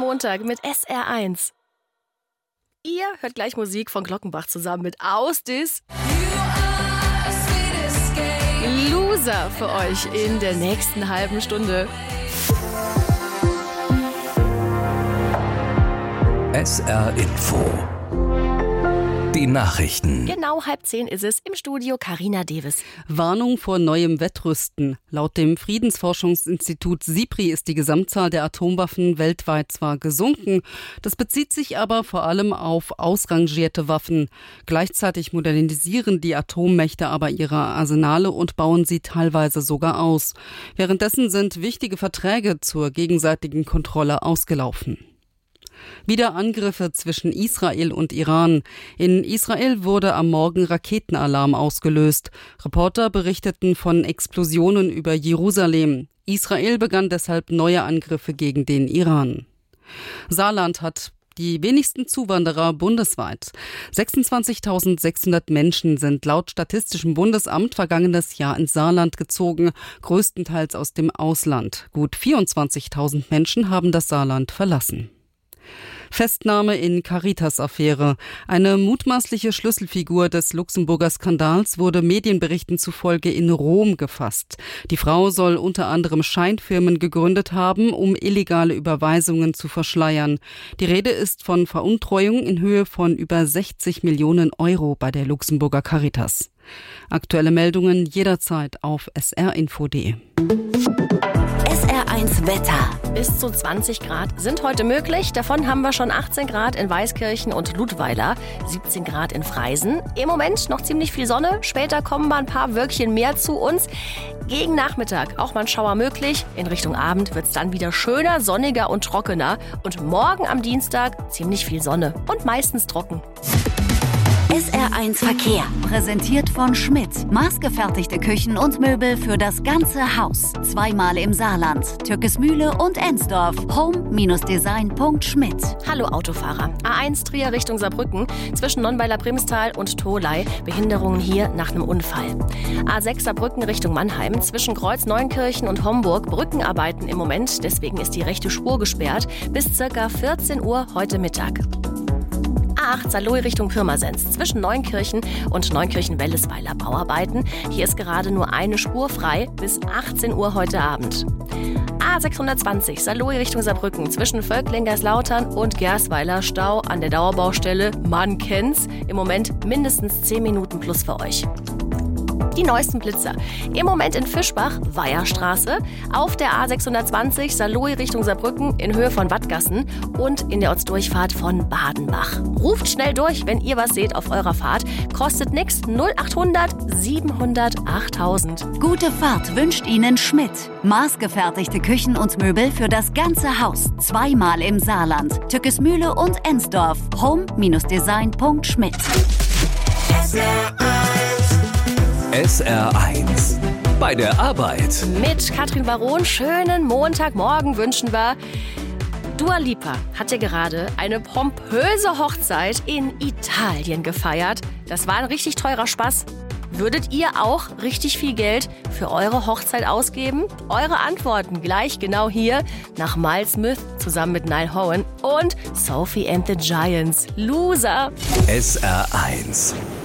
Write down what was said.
Montag mit SR1. Ihr hört gleich Musik von Glockenbach zusammen mit Ausdis. Loser für euch in der nächsten halben Stunde. SR Info. Die Nachrichten. Genau 9:30 ist es, im Studio Carina Devis. Warnung vor neuem Wettrüsten. Laut dem Friedensforschungsinstitut SIPRI ist die Gesamtzahl der Atomwaffen weltweit zwar gesunken, das bezieht sich aber vor allem auf ausrangierte Waffen. Gleichzeitig modernisieren die Atommächte aber ihre Arsenale und bauen sie teilweise sogar aus. Währenddessen sind wichtige Verträge zur gegenseitigen Kontrolle ausgelaufen. Wieder Angriffe zwischen Israel und Iran. In Israel wurde am Morgen Raketenalarm ausgelöst. Reporter berichteten von Explosionen über Jerusalem. Israel begann deshalb neue Angriffe gegen den Iran. Saarland hat die wenigsten Zuwanderer bundesweit. 26.600 Menschen sind laut Statistischem Bundesamt vergangenes Jahr ins Saarland gezogen, größtenteils aus dem Ausland. Gut 24.000 Menschen haben das Saarland verlassen. Festnahme in Caritas-Affäre. Eine mutmaßliche Schlüsselfigur des Luxemburger Skandals wurde Medienberichten zufolge in Rom gefasst. Die Frau soll unter anderem Scheinfirmen gegründet haben, um illegale Überweisungen zu verschleiern. Die Rede ist von Veruntreuung in Höhe von über 60 Millionen Euro bei der Luxemburger Caritas. Aktuelle Meldungen jederzeit auf srinfo.de. SR1 Wetter. Bis zu 20 Grad sind heute möglich. Davon haben wir schon 18 Grad in Weißkirchen und Ludweiler, 17 Grad in Freisen. Im Moment noch ziemlich viel Sonne. Später kommen mal ein paar Wölkchen mehr zu uns. Gegen Nachmittag auch mal ein Schauer möglich. In Richtung Abend wird es dann wieder schöner, sonniger und trockener. Und morgen am Dienstag ziemlich viel Sonne und meistens trocken. SR1 Verkehr. Präsentiert von Schmidt. Maßgefertigte Küchen und Möbel für das ganze Haus. Zweimal im Saarland. Türkesmühle und Ensdorf. home-design.schmidt. Hallo Autofahrer. A1 Trier Richtung Saarbrücken. Zwischen Nonnweiler-Primstal und Tholey. Behinderungen hier nach einem Unfall. A6 Saarbrücken Richtung Mannheim. Zwischen Kreuz Neunkirchen und Homburg. Brückenarbeiten im Moment. Deswegen ist die rechte Spur gesperrt. Bis ca. 14 Uhr heute Mittag. A8 Saarlouis Richtung Pirmasens. Zwischen Neunkirchen und Neunkirchen-Wellesweiler Bauarbeiten. Hier ist gerade nur eine Spur frei bis 18 Uhr heute Abend. A620 Saarlouis Richtung Saarbrücken. Zwischen Völklingerslautern und Gersweiler Stau an der Dauerbaustelle. Man kennt's. Im Moment mindestens 10 Minuten plus für euch. Die neuesten Blitzer. Im Moment in Fischbach, Weiherstraße, auf der A620 Saarlouis Richtung Saarbrücken in Höhe von Wattgassen und in der Ortsdurchfahrt von Badenbach. Ruft schnell durch, wenn ihr was seht auf eurer Fahrt. Kostet nix, 0800 700 8000. Gute Fahrt wünscht Ihnen Schmidt. Maßgefertigte Küchen und Möbel für das ganze Haus. Zweimal im Saarland. Türkesmühle und Ensdorf. home-design.schmidt. SR1. Bei der Arbeit. Mit Katrin Baron, schönen Montagmorgen wünschen wir. Dua Lipa hat ja gerade eine pompöse Hochzeit in Italien gefeiert. Das war ein richtig teurer Spaß. Würdet ihr auch richtig viel Geld für eure Hochzeit ausgeben? Eure Antworten gleich genau hier nach Miles Smith zusammen mit Niall Horan und Sophie and the Giants. Loser. SR1.